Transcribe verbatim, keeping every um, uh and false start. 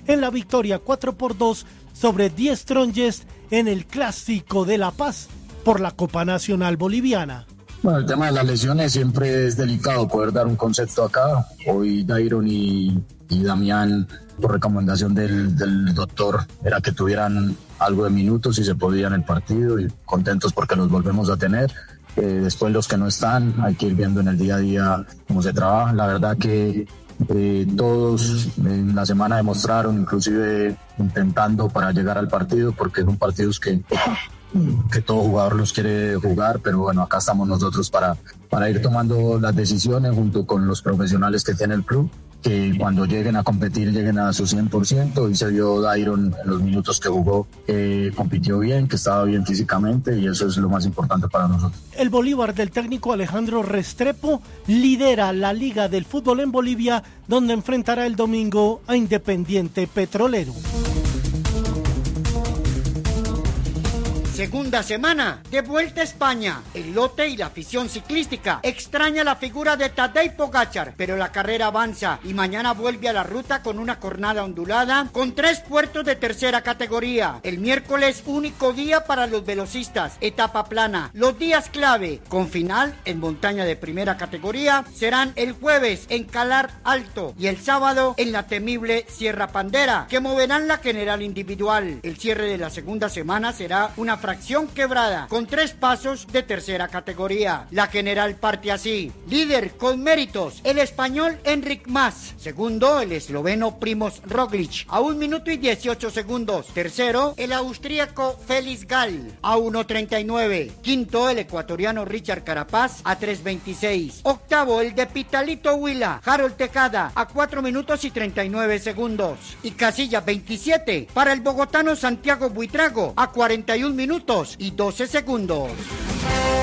en la victoria cuatro por dos sobre Die Strongest en el Clásico de La Paz por la Copa Nacional Boliviana. Bueno, el tema de las lesiones siempre es delicado poder dar un concepto acá. Hoy Dairon y, y Damián, por recomendación del, del doctor, era que tuvieran algo de minutos y se podía en el partido, y contentos porque los volvemos a tener. Eh, después los que no están, hay que ir viendo en el día a día cómo se trabaja. La verdad que eh, todos en la semana demostraron, inclusive intentando para llegar al partido, porque son partidos que... que todo jugador los quiere jugar, pero bueno, acá estamos nosotros para, para ir tomando las decisiones junto con los profesionales que tiene el club, que cuando lleguen a competir lleguen a su cien por ciento, y se vio Dairon en los minutos que jugó, que compitió bien, que estaba bien físicamente, y eso es lo más importante para nosotros. El Bolívar del técnico Alejandro Restrepo lidera la Liga del Fútbol en Bolivia, donde enfrentará el domingo a Independiente Petrolero. Segunda semana, de vuelta a España. El lote y la afición ciclística extraña la figura de Tadej Pogačar, pero la carrera avanza y mañana vuelve a la ruta con una jornada ondulada con tres puertos de tercera categoría. El miércoles, único día para los velocistas, etapa plana. Los días clave, con final en montaña de primera categoría, serán el jueves en Calar Alto y el sábado en la temible Sierra Pandera, que moverán la general individual. El cierre de la segunda semana será una fracción quebrada con tres pasos de tercera categoría. La general parte así: líder con méritos el español Enric Mas, segundo el esloveno Primož Roglič a un minuto y dieciocho segundos, tercero el austríaco Felix Gall a uno treinta y nueve, quinto el ecuatoriano Richard Carapaz a tres veintiséis, octavo el de Pitalito Huila Harold Tejada a cuatro minutos y treinta y nueve segundos, y casilla veintisiete para el bogotano Santiago Buitrago a cuarenta y un minutos y doce segundos.